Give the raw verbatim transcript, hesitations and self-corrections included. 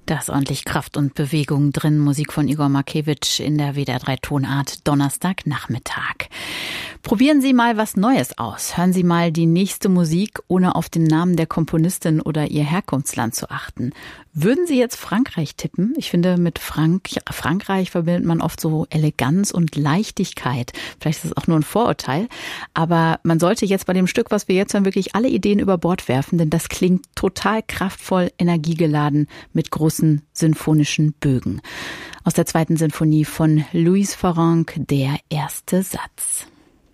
Da ist ordentlich Kraft und Bewegung drin. Musik von Igor Markewitsch in der W D R drei Tonart Donnerstagnachmittag. Probieren Sie mal was Neues aus. Hören Sie mal die nächste Musik, ohne auf den Namen der Komponistin oder ihr Herkunftsland zu achten. Würden Sie jetzt Frankreich tippen? Ich finde, mit Frank- Frankreich verbindet man oft so Eleganz und Leichtigkeit. Vielleicht ist es auch nur ein Vorurteil. Aber man sollte jetzt bei dem Stück, was wir jetzt hören, wirklich alle Ideen über Bord werfen, denn das klingt total kraftvoll, energiegeladen mit großen sinfonischen Bögen. Aus der zweiten Sinfonie von Louis Farrenc, der erste Satz.